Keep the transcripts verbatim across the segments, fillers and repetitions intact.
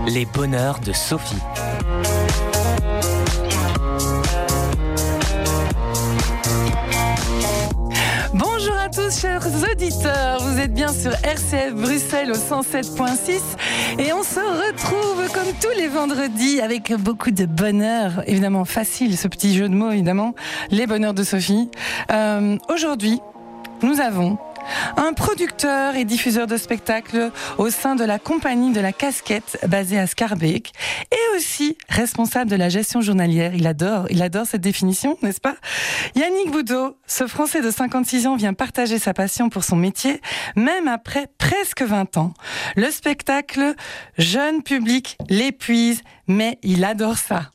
Les bonheurs de Sophie. Bonjour à tous chers auditeurs, vous êtes bien sur R C F Bruxelles au cent sept virgule six et on se retrouve comme tous les vendredis avec beaucoup de bonheur, évidemment facile ce petit jeu de mots évidemment, les bonheurs de Sophie. Euh, aujourd'hui, nous avons un producteur et diffuseur de spectacles au sein de la compagnie de la Casquette basée à Schaerbeek et aussi responsable de la gestion journalière. Il adore, il adore cette définition, n'est-ce pas ? Yannick Boudot, ce Français de cinquante-six ans vient partager sa passion pour son métier, même après presque vingt ans. Le spectacle, jeune public l'épuise, mais il adore ça.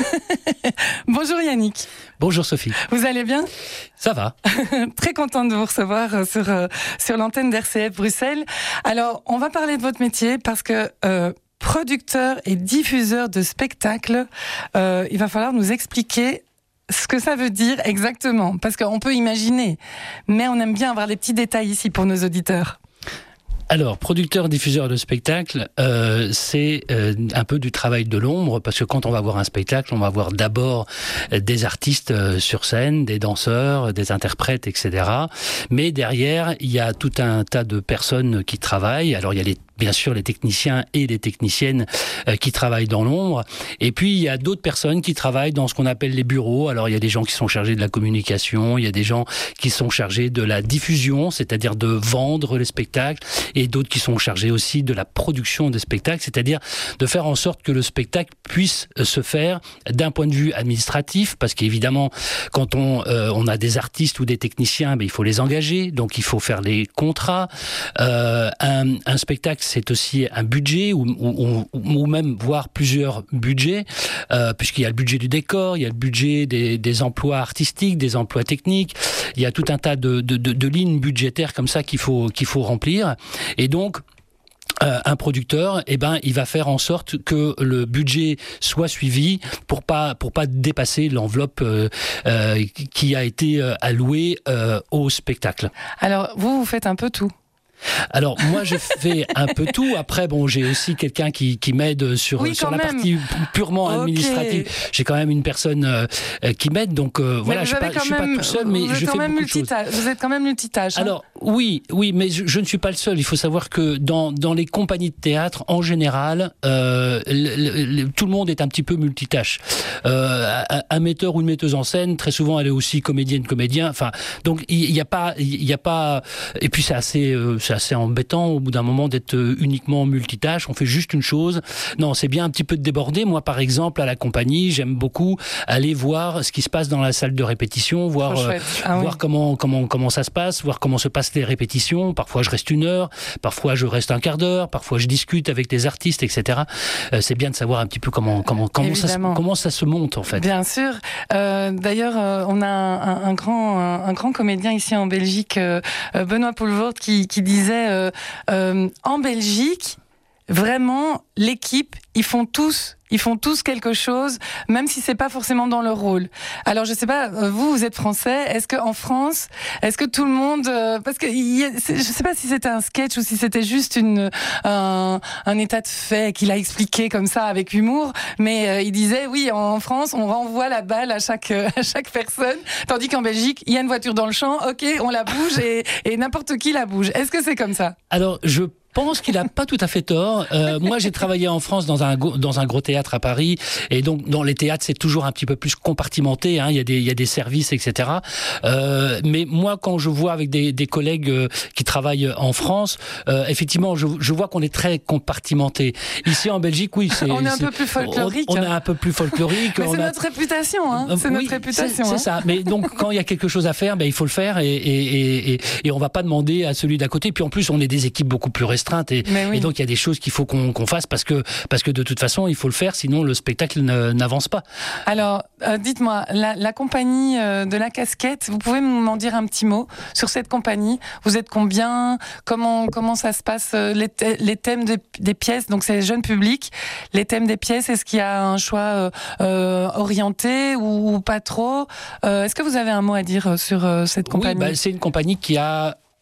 Bonjour Yannick. Bonjour Sophie. Vous allez bien ? Ça va. Très contente de vous recevoir sur, euh, sur l'antenne d'R C F Bruxelles. Alors, on va parler de votre métier parce que euh, producteur et diffuseur de spectacles, euh, il va falloir nous expliquer ce que ça veut dire exactement. Parce qu'on peut imaginer, mais on aime bien avoir les petits détails ici pour nos auditeurs. Alors, producteur, diffuseur de spectacle, euh, c'est euh, un peu du travail de l'ombre, parce que quand on va voir un spectacle, on va voir d'abord des artistes euh, sur scène, des danseurs, des interprètes, et cetera. Mais derrière, il y a tout un tas de personnes qui travaillent. Alors, il y a les bien sûr les techniciens et les techniciennes euh, qui travaillent dans l'ombre. Et puis, il y a d'autres personnes qui travaillent dans ce qu'on appelle les bureaux. Alors, il y a des gens qui sont chargés de la communication, il y a des gens qui sont chargés de la diffusion, c'est-à-dire de vendre les spectacles, et d'autres qui sont chargés aussi de la production des spectacles, c'est-à-dire de faire en sorte que le spectacle puisse se faire d'un point de vue administratif, parce qu'évidemment, quand on, euh, on a des artistes ou des techniciens, ben, il faut les engager, donc il faut faire les contrats. Euh, un, un spectacle, c'est aussi un budget ou, ou, ou même voire plusieurs budgets, euh, puisqu'il y a le budget du décor, il y a le budget des, des emplois artistiques, des emplois techniques, il y a tout un tas de, de, de, de lignes budgétaires comme ça qu'il faut, qu'il faut remplir. Et donc, Euh, un producteur, eh ben, il va faire en sorte que le budget soit suivi pour pas pour pas dépasser l'enveloppe euh, euh, qui a été euh, allouée euh, au spectacle. Alors, vous, vous faites un peu tout. Alors moi je fais un peu tout. Après bon, j'ai aussi quelqu'un qui qui m'aide sur oui, sur la même. partie purement okay. administrative. J'ai quand même une personne euh, qui m'aide, donc euh, voilà, je suis pas je suis pas tout seul, mais je fais beaucoup de choses. Vous êtes quand même multitâche. Hein. Alors oui, oui, mais je, je ne suis pas le seul. Il faut savoir que dans dans les compagnies de théâtre en général, euh, le, le, tout le monde est un petit peu multitâche. Euh, un, un metteur ou une metteuse en scène, très souvent, elle est aussi comédienne, comédien. Enfin, donc il y, y a pas, il y a pas. Et puis c'est assez, euh, c'est assez embêtant au bout d'un moment d'être uniquement multitâche. On fait juste une chose. Non, c'est bien un petit peu de déborder. Moi, par exemple, à la compagnie, j'aime beaucoup aller voir ce qui se passe dans la salle de répétition, voir euh, ah, voir oui. comment comment comment ça se passe, voir comment se passent les répétitions. Parfois, je reste une heure, parfois je reste un quart d'heure, parfois je discute avec des artistes, et cetera. Euh, c'est bien de savoir un petit peu comment comment comment ça comment ça se monte en fait. Bien sûr. Euh, d'ailleurs, euh, on a un, un, un grand un, un grand comédien ici en Belgique, euh, Benoît Poelvoort, qui qui disait euh, euh, en Belgique, vraiment l'équipe, ils font tous Ils font tous quelque chose, même si c'est pas forcément dans leur rôle. Alors je sais pas, vous, vous êtes français. Est-ce que en France, est-ce que tout le monde, euh, parce que y a, je sais pas si c'était un sketch ou si c'était juste une un, un état de fait qu'il a expliqué comme ça avec humour, mais euh, il disait oui, en France, on renvoie la balle à chaque à chaque personne, tandis qu'en Belgique, il y a une voiture dans le champ, ok, on la bouge et, et n'importe qui la bouge. Est-ce que c'est comme ça ? Alors je Je pense qu'il a pas tout à fait tort. Euh, moi, j'ai travaillé en France dans un dans un gros théâtre à Paris, et donc dans les théâtres, c'est toujours un petit peu plus compartimenté. Hein. Il y a des il y a des services, et cetera. Euh, mais moi, quand je vois avec des des collègues euh, qui travaillent en France, euh, effectivement, je je vois qu'on est très compartimenté. Ici en Belgique, oui, c'est on est un peu plus folklorique. On, on est un peu plus folklorique. Mais c'est a... notre réputation, hein. C'est oui, notre réputation. C'est, c'est hein. ça. Mais donc, quand il y a quelque chose à faire, ben il faut le faire, et et et et on va pas demander à celui d'à côté. Puis en plus, on est des équipes beaucoup plus restreintes. Et, oui. et donc il y a des choses qu'il faut qu'on, qu'on fasse parce que parce que de toute façon il faut le faire, sinon le spectacle ne, n'avance pas. Alors euh, dites-moi, la, la compagnie euh, de la Casquette, vous pouvez m'en dire un petit mot sur cette compagnie ? Vous êtes combien ? Comment comment ça se passe, euh, les, th- les thèmes de, des pièces, donc c'est jeune public, les thèmes des pièces, est-ce qu'il y a un choix euh, euh, orienté ou, ou pas trop ? euh, Est-ce que vous avez un mot à dire sur euh, cette compagnie ? Oui, bah, c'est une compagnie qui a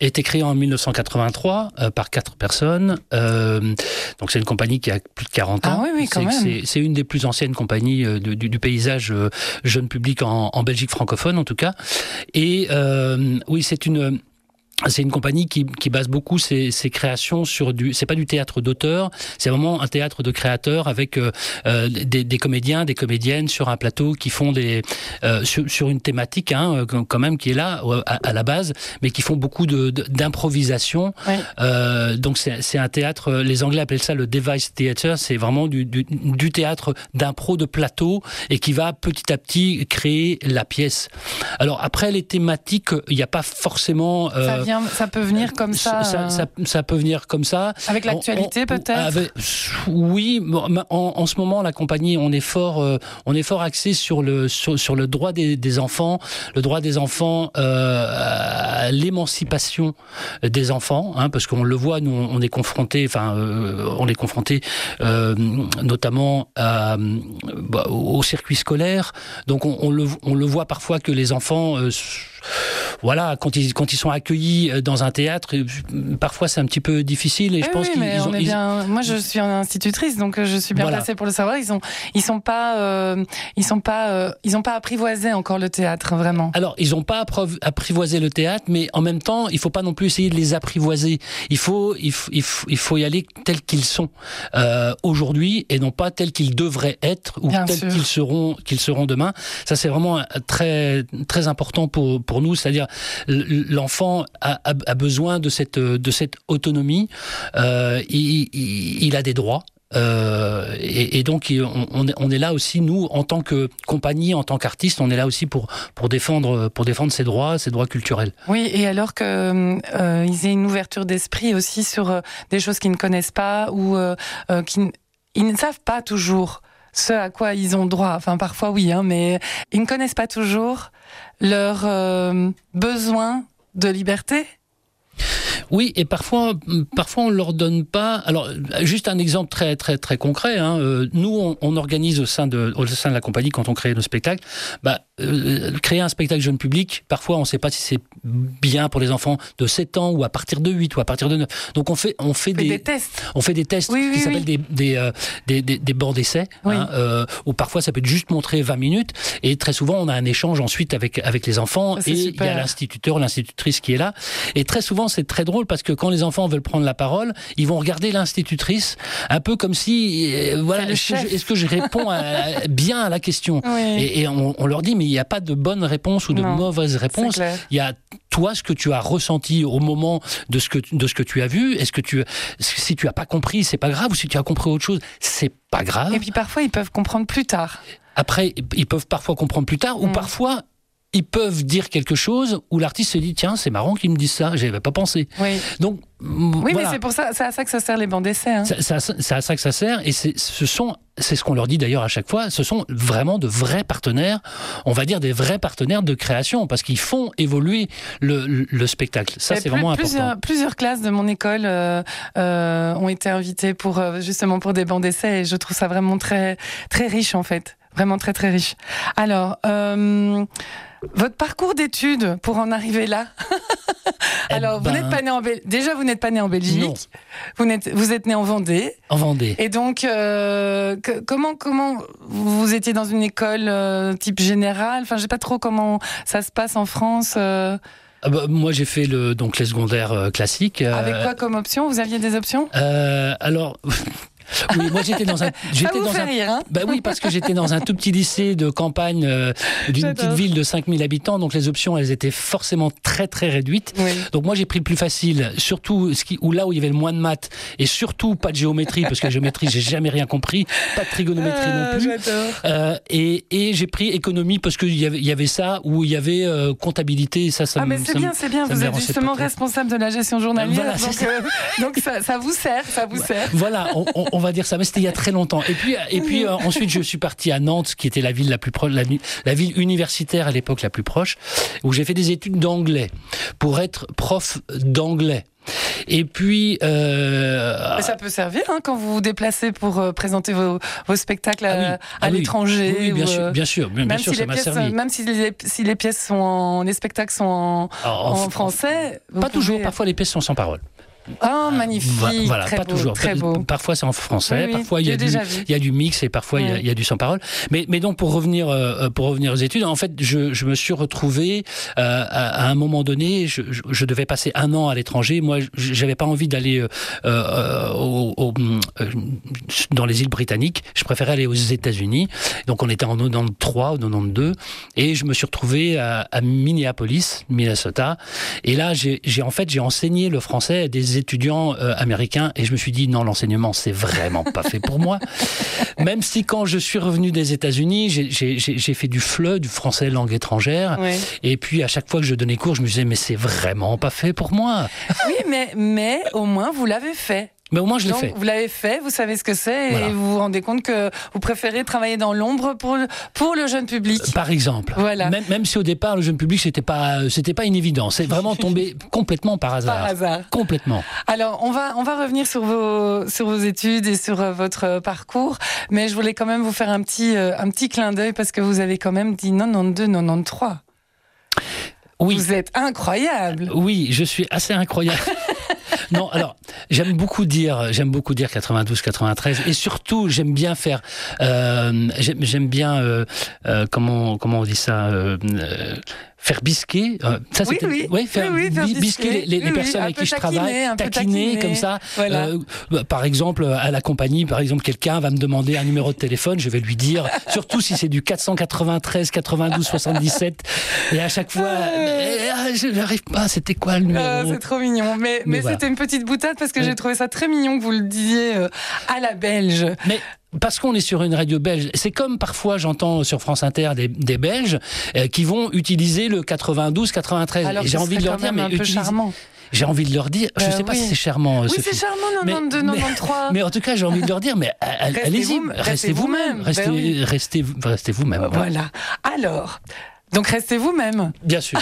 été créé en mille neuf cent quatre-vingt-trois euh, par quatre personnes. Euh, donc c'est une compagnie qui a plus de quarante ans. Ah oui, oui, quand c'est, même. C'est, c'est une des plus anciennes compagnies euh, du, du paysage euh, jeune public en, en Belgique francophone en tout cas. Et euh, oui, c'est une... C'est une compagnie qui, qui base beaucoup ses, ses créations sur du. C'est pas du théâtre d'auteur, c'est vraiment un théâtre de créateurs avec euh, des, des comédiens, des comédiennes sur un plateau qui font des euh, sur, sur une thématique hein, quand même qui est là à, à la base, mais qui font beaucoup de, de, d'improvisation. Oui. Euh, donc c'est, c'est un théâtre. Les Anglais appellent ça le device theatre. C'est vraiment du, du, du théâtre d'impro de plateau et qui va petit à petit créer la pièce. Alors après les thématiques, il n'y a pas forcément. Euh, ça vient Ça peut venir comme ça, ça, euh... ça, ça peut venir comme ça. Avec l'actualité on, on, peut-être avec, oui, en, en ce moment, la compagnie, on est fort, euh, on est fort axé sur le, sur, sur le droit des, des enfants, le droit des enfants euh, à l'émancipation des enfants, hein, parce qu'on le voit, nous, on est confrontés, enfin, euh, on est confrontés euh, notamment à, bah, au circuit scolaire. Donc, on, on, le, on le voit parfois que les enfants... Euh, Voilà, quand ils quand ils sont accueillis dans un théâtre, parfois c'est un petit peu difficile et oui, je pense oui, qu'ils mais ils on ont. est Ils... bien... Moi, je suis institutrice, donc je suis bien voilà. placée pour le savoir. Ils ont ils sont pas euh, ils sont pas euh, ils ont pas apprivoisé encore le théâtre vraiment. Alors ils ont pas apprivoisé le théâtre, mais en même temps, il faut pas non plus essayer de les apprivoiser. Il faut il faut il faut, il faut y aller tels qu'ils sont euh, aujourd'hui et non pas tels qu'ils devraient être ou bien tels sûr. qu'ils seront qu'ils seront demain. Ça c'est vraiment très très important pour pour nous, c'est-à-dire l'enfant a, a, a besoin de cette, de cette autonomie, euh, il, il, il a des droits. Euh, et, et donc on, on, est, on est là aussi nous en tant que compagnie, en tant qu'artiste, on est là aussi pour pour défendre pour défendre ses droits, ses droits culturels. Oui, et alors que euh, ils aient une ouverture d'esprit aussi sur euh, des choses qu'ils ne connaissent pas ou euh, euh, qu'ils ils ne savent pas toujours ce à quoi ils ont droit. Enfin parfois oui, hein, mais ils ne connaissent pas toujours leur euh, besoin de liberté. Oui, et parfois, parfois on leur donne pas. Alors, juste un exemple très, très, très concret. Hein. Euh, nous, on, on organise au sein de, au sein de la compagnie quand on crée nos spectacles. Bah, euh, créer un spectacle jeune public. Parfois, on ne sait pas si c'est bien pour les enfants de sept ans ou à partir de huit ou à partir de neuf. Donc, on fait, on fait, des, des tests. On fait des tests oui, qui oui, s'appellent oui. des, des, euh, des, des, des bancs d'essai. Oui. Hein, euh, où parfois, ça peut être juste montrer vingt minutes. Et très souvent, on a un échange ensuite avec avec les enfants. Ça, et il y a l'instituteur, l'institutrice qui est là. Et très souvent, c'est très drôle parce que quand les enfants veulent prendre la parole, ils vont regarder l'institutrice un peu comme si euh, voilà, est-ce que, je, est-ce que je réponds à, bien à la question. Oui. Et, et on, on leur dit mais il n'y a pas de bonne réponse ou de non, mauvaise réponse. Il y a toi ce que tu as ressenti au moment de ce que de ce que tu as vu. Est-ce que tu si tu as pas compris, c'est pas grave, ou si tu as compris autre chose, c'est pas grave. Et puis parfois ils peuvent comprendre plus tard. Après, ils peuvent parfois comprendre plus tard, mmh. ou parfois ils peuvent dire quelque chose où l'artiste se dit tiens, c'est marrant qu'ils me disent ça, j'y avais pas pensé. Oui. Donc oui, voilà. mais c'est pour ça, c'est à ça que ça sert les bancs d'essai. Hein. C'est, c'est, à, c'est à ça que ça sert, et c'est, ce sont, c'est ce qu'on leur dit d'ailleurs à chaque fois. Ce sont vraiment de vrais partenaires, on va dire des vrais partenaires de création, parce qu'ils font évoluer le, le, le spectacle. Ça, et c'est plus, vraiment plusieurs, important. Plusieurs classes de mon école euh, euh, ont été invitées pour justement pour des bancs d'essai, et je trouve ça vraiment très très riche en fait, vraiment très très riche. Alors. Euh, Votre parcours d'études pour en arriver là. Alors, eh ben... vous n'êtes pas né en Belgique. Déjà, vous n'êtes pas né en Belgique. Non. Vous n'êtes, vous êtes né en Vendée. En Vendée. Et donc, euh, que, comment, comment vous étiez dans une école euh, type générale. Enfin, je sais pas trop comment ça se passe en France. Euh... Ah bah, moi, j'ai fait le donc les secondaires euh, classiques. Euh... Avec quoi comme option ? Vous aviez des options ? euh, Alors. Oui, moi j'étais dans un. J'étais ça vous dans fait un. Rire, hein bah oui, parce que j'étais dans un tout petit lycée de campagne euh, d'une J'adore. petite ville de cinq mille habitants, donc les options elles étaient forcément très très réduites. Oui. Donc moi j'ai pris le plus facile, surtout ce qui, où là où il y avait le moins de maths et surtout pas de géométrie, parce que la géométrie j'ai jamais rien compris, pas de trigonométrie ah, non plus. Euh, et, et j'ai pris économie parce qu'il y avait, il y avait ça, où il y avait euh, comptabilité. Ça, ça ah mais me, c'est ça bien, me, c'est bien. Vous êtes justement responsable de la gestion journalière, voilà, donc, ça. Euh, donc ça, ça vous sert, ça vous sert. Voilà, on, on, on va dire ça, mais c'était il y a très longtemps. Et puis, et puis euh, ensuite, je suis parti à Nantes, qui était la ville la plus proche, la, la ville universitaire à l'époque la plus proche, où j'ai fait des études d'anglais pour être prof d'anglais. Et puis... Euh, Mais ça peut servir hein, quand vous vous déplacez pour euh, présenter vos, vos spectacles à, ah oui, à ah l'étranger. Oui, oui, bien, ou, sûr, bien sûr, bien, bien sûr, si ça m'a pièces, servi. Même si les, si les pièces sont en, les spectacles sont en, Alors, en, en français. Pas pouvez... toujours, parfois les pièces sont sans parole. Oh, magnifique, voilà, très pas beau, toujours. Très beau. Parfois c'est en français, oui, oui, parfois il y, a du, il y a du mix et parfois oui. il, y a, il y a du sans parole. Mais, mais donc pour revenir, euh, pour revenir aux études, en fait, je, je me suis retrouvé euh, à, à un moment donné, je, je, je devais passer un an à l'étranger. Moi, j'avais pas envie d'aller euh, euh, au, au, euh, dans les îles britanniques. Je préférais aller aux États-Unis. Donc on était en quatre-vingt-treize ou quatre-vingt-douze et je me suis retrouvé à, à Minneapolis, Minnesota. Et là, j'ai, j'ai en fait j'ai enseigné le français à des étudiants euh, américains et je me suis dit non, l'enseignement c'est vraiment pas fait pour moi. Même si quand je suis revenu des États-Unis, j'ai, j'ai, j'ai fait du F L E, du français langue étrangère, oui. Et puis à chaque fois que je donnais cours, je me disais mais c'est vraiment pas fait pour moi. Oui, mais mais au moins vous l'avez fait. Mais au moins je l'ai Donc, fait. Vous l'avez fait, vous savez ce que c'est, voilà. Et vous vous rendez compte que vous préférez travailler dans l'ombre pour le, pour le jeune public. Par exemple. Voilà. Même, même si au départ le jeune public c'était pas c'était pas une évidence, c'est vraiment tombé complètement par hasard. Par hasard. Complètement. Alors on va on va revenir sur vos sur vos études et sur votre parcours, mais je voulais quand même vous faire un petit un petit clin d'œil parce que vous avez quand même dit quatre-vingt-douze quatre-vingt-treize. Oui. Vous êtes incroyable. Oui, je suis assez incroyable. Non, alors j'aime beaucoup dire, j'aime beaucoup dire quatre-vingt-douze quatre-vingt-treize et surtout j'aime bien faire, euh, j'aime, j'aime bien euh, euh, comment comment on dit ça. Euh, euh, Faire bisquer, euh, ça oui, c'était, oui, ouais, faire, oui, oui, faire bisquer, bisquer les, les, oui, les personnes oui, avec qui je taquiner, travaille, taquiner, taquiner comme ça. Voilà. Euh, par exemple, à la compagnie, par exemple, quelqu'un va me demander un numéro de téléphone, je vais lui dire, surtout si c'est du quatre cent quatre-vingt-treize quatre-vingt-douze soixante-dix-sept, et à chaque fois, euh, je n'arrive pas, c'était quoi le numéro euh, C'est trop mignon, mais, mais, mais voilà. C'était une petite boutade parce que oui. J'ai trouvé ça très mignon que vous le disiez euh, à la belge. Mais parce qu'on est sur une radio belge, c'est comme parfois j'entends sur France Inter des, des Belges euh, qui vont utiliser le quatre-vingt-douze quatre-vingt-treize. Alors et j'ai envie de leur dire, mais un peu utilise... charmant. J'ai envie de leur dire, je ne sais euh, pas oui. si c'est charmant. Oui, Sophie. c'est charmant, quatre-vingt-douze quatre-vingt-treize. Mais, mais en tout cas, j'ai envie de leur dire, mais restez allez-y, vous, restez, restez vous-même, vous restez, ben oui. restez, restez vous-même. Voilà. voilà. Alors, donc restez vous-même. Bien sûr.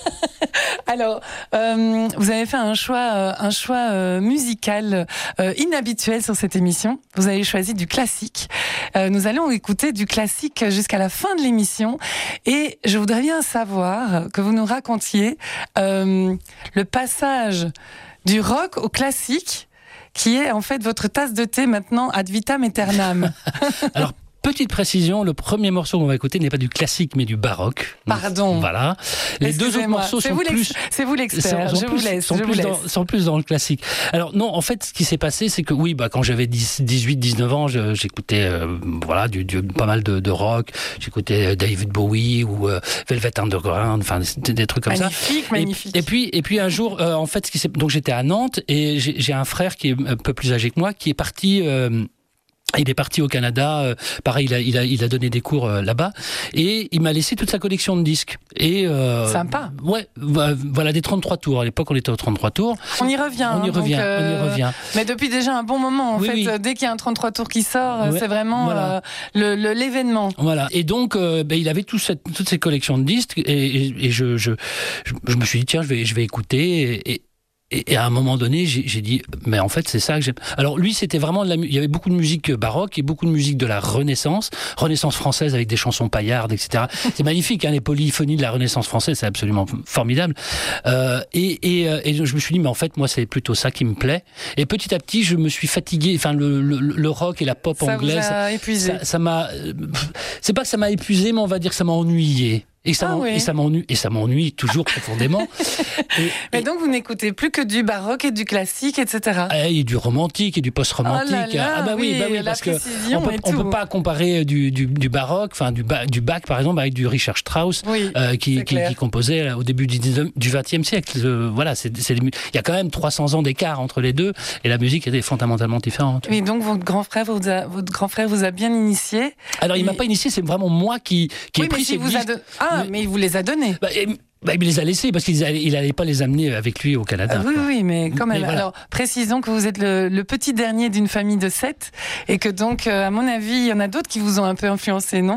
Alors, euh, vous avez fait un choix, euh, un choix euh, musical euh, inhabituel sur cette émission. Vous avez choisi du classique. Euh, nous allons écouter du classique jusqu'à la fin de l'émission. Et je voudrais bien savoir que vous nous racontiez euh, le passage du rock au classique, qui est en fait votre tasse de thé maintenant ad vitam aeternam. Alors, petite précision, le premier morceau qu'on va écouter n'est pas du classique, mais du baroque. Pardon. Voilà. Les deux autres morceaux c'est sont vous plus... C'est vous l'expert, je plus, vous laisse. Sont, je plus vous dans, laisse. sont plus dans le classique. Alors non, en fait, ce qui s'est passé, c'est que oui, bah, quand j'avais dix-huit dix-neuf ans, je, j'écoutais euh, voilà, du, du, pas mal de, de rock. J'écoutais David Bowie ou euh, Velvet Underground, enfin des, des trucs comme magnifique, ça. Magnifique, magnifique. Et puis, et puis un jour, euh, en fait, ce qui s'est... donc j'étais à Nantes et j'ai, j'ai un frère qui est un peu plus âgé que moi, qui est parti... Euh, Il est parti au Canada, euh, pareil, il a, il a, il a donné des cours euh, là-bas, et il m'a laissé toute sa collection de disques. Et euh, sympa. Ouais, voilà des trente-trois tours. À l'époque, on était aux trente-trois tours. On y revient. On y hein, revient. Donc, euh, on y revient. Mais depuis déjà un bon moment, en oui, fait, oui. dès qu'il y a un trente-trois tours qui sort, ouais, c'est vraiment voilà. euh, le, le, l'événement. Voilà. Et donc, euh, ben, il avait tout cette, toutes ces collections de disques, et, et, et je, je, je, je me suis dit tiens, je vais, je vais écouter. Et, et Et à un moment donné, j'ai, j'ai dit, mais en fait, c'est ça que j'aime. Alors lui, c'était vraiment de la, il y avait beaucoup de musique baroque et beaucoup de musique de la Renaissance, Renaissance française avec des chansons paillardes, et cetera. C'est magnifique, hein, les polyphonies de la Renaissance française, c'est absolument formidable. Euh, et, et, et je me suis dit, mais en fait, moi, c'est plutôt ça qui me plaît. Et petit à petit, je me suis fatigué. Enfin, le, le, le rock et la pop ça anglaise, vous a épuisé. Ça, ça m'a. C'est pas que ça m'a épuisé, mais on va dire que ça m'a ennuyé. Et ça, ah oui. et ça m'ennuie, et ça m'ennuie toujours profondément. Et, Mais et, donc vous n'écoutez plus que du baroque et du classique, et cetera. Et du romantique et du post-romantique. Oh là là, ah bah oui, oui, bah oui, la parce que précision on peut, et on tout. peut pas comparer du, du, du baroque, enfin du, ba, du Bach par exemple avec du Richard Strauss, oui, euh, qui, qui, qui composait au début du vingtième siècle. Euh, voilà, c'est, c'est, il y a quand même trois cents ans d'écart entre les deux, et la musique était fondamentalement différente. Oui, donc votre grand frère vous a, votre grand frère vous a bien initié. Alors il et... m'a pas initié, c'est vraiment moi qui, qui oui, ai pris mais si ces vous disques. a don... Ah, mais... mais il vous les a donnés. Bah, et, bah, il les a laissés parce qu'il n'allait pas les amener avec lui au Canada. Ah, oui, quoi. oui, mais quand même. Mais voilà. Alors, précisons que vous êtes le, le petit dernier d'une famille de sept et que donc, euh, à mon avis, il y en a d'autres qui vous ont un peu influencé, non ?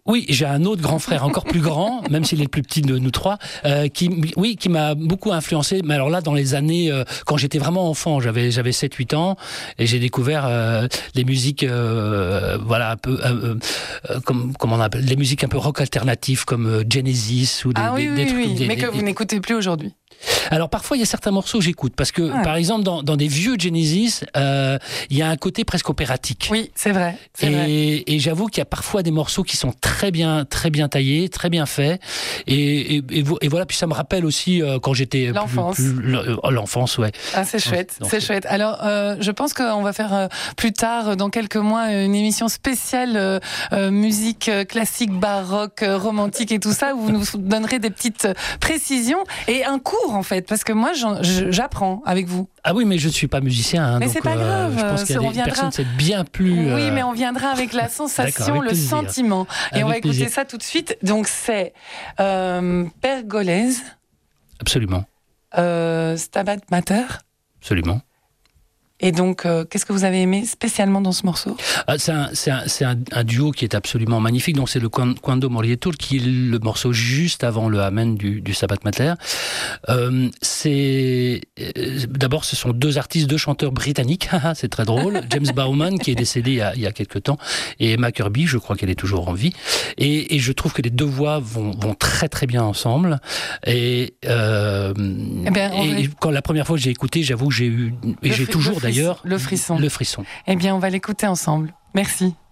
Oui, j'ai un autre grand frère, encore plus grand, même s'il est le plus petit de nous trois, euh, qui, oui, qui m'a beaucoup influencé. Mais alors là, dans les années, euh, quand j'étais vraiment enfant, j'avais j'avais sept huit ans, et j'ai découvert euh, les musiques, euh, voilà, un peu, euh, euh, comme comment on appelle, les musiques un peu rock alternatif, comme euh, Genesis ou des, ah, oui, des, des oui, trucs. Oui, Des, mais des, que vous des... n'écoutez plus aujourd'hui. Alors parfois il y a certains morceaux que j'écoute parce que ouais. par exemple dans, dans des vieux Genesis euh, il y a un côté presque opératique. Oui, c'est vrai. C'est et, vrai. et j'avoue qu'il y a parfois des morceaux qui sont très bien très bien taillés, très bien faits et, et, et, et voilà, puis ça me rappelle aussi euh, quand j'étais l'enfance. Plus, plus, l'enfance, ouais. Ah, c'est chouette, Donc, c'est chouette. Alors euh, je pense qu'on va faire euh, plus tard, dans quelques mois, une émission spéciale euh, euh, musique classique, baroque, euh, romantique et tout ça, où vous nous donnerez des petites précisions et un cours en fait, parce que moi j'apprends avec vous. Ah oui, mais je ne suis pas musicien. Hein, mais donc, c'est pas grave. Euh, je pense qu'il y a des viendra... personnes c'est bien plus. Oui, euh... mais on viendra avec la sensation, avec le plaisir. sentiment. Et avec on va écouter plaisir. ça tout de suite. Donc c'est euh, Pergolèse. Absolument. Euh, Stabat Mater. Absolument. Et donc, euh, qu'est-ce que vous avez aimé spécialement dans ce morceau ? ah, C'est, un, c'est, un, c'est un, un duo qui est absolument magnifique. Donc c'est le Quando Morietur, qui est le morceau juste avant le Amen du, du Stabat Mater. Euh, c'est euh, d'abord, ce sont deux artistes, deux chanteurs britanniques. C'est très drôle. James Bauman, qui est décédé il y a, il y a quelques temps, et Emma Kirby, je crois qu'elle est toujours en vie. Et, et je trouve que les deux voix vont, vont très très bien ensemble. Et, euh, eh ben, et va... quand la première fois que j'ai écouté, j'avoue que j'ai eu, et le j'ai fri- toujours d'ailleurs le frisson. Le frisson. Eh bien, on va l'écouter ensemble. Merci.